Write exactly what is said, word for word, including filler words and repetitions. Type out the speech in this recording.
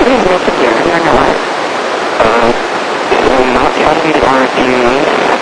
Io non so dire, non è, uh, not telling me or being